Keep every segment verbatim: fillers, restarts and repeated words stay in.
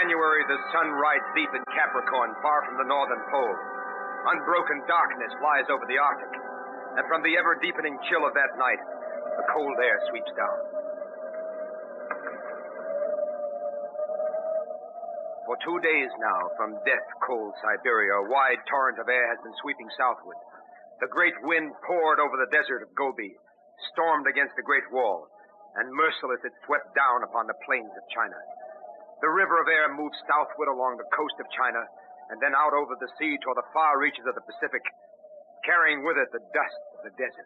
January, the sun rides deep in Capricorn, far from the northern pole. Unbroken darkness lies over the Arctic, and from the ever-deepening chill of that night, the cold air sweeps down. For two days now, from death-cold Siberia, a wide torrent of air has been sweeping southward. The great wind poured over the desert of Gobi, stormed against the Great Wall, and merciless it swept down upon the plains of China. The river of air moved southward along the coast of China, and then out over the sea toward the far reaches of the Pacific, carrying with it the dust of the desert.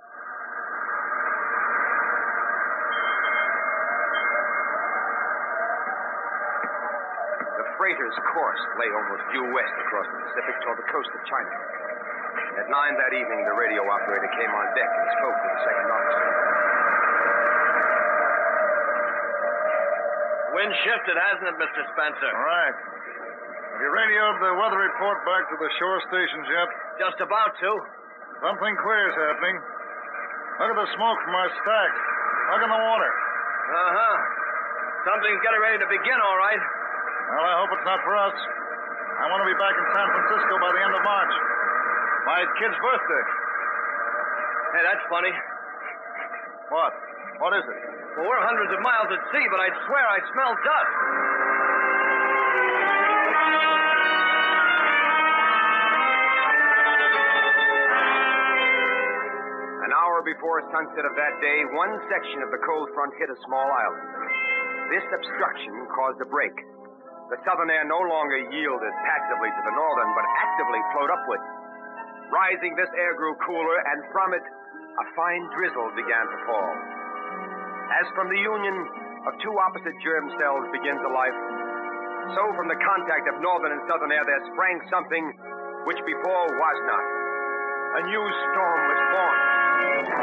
The freighter's course lay almost due west across the Pacific toward the coast of China. At nine that evening, the radio operator came on deck and spoke to the second officer. Wind shifted, hasn't it, Mister Spencer? Right. Have you radioed the weather report back to the shore stations yet? Just about to. Something queer's happening. Look at the smoke from our stack. Look in the water. Uh-huh. Something's getting ready to begin, all right. Well, I hope it's not for us. I want to be back in San Francisco by the end of March. My kid's birthday. Hey, that's funny. What? What is it? Well, we're hundreds of miles at sea, but I'd swear I smell dust. An hour before sunset of that day, one section of the cold front hit a small island. This obstruction caused a break. The southern air no longer yielded passively to the northern, but actively flowed upward. Rising, this air grew cooler, and from it, a fine drizzle began to fall. As from the union of two opposite germ cells begins a life, so from the contact of northern and southern air there sprang something which before was not. A new storm was born.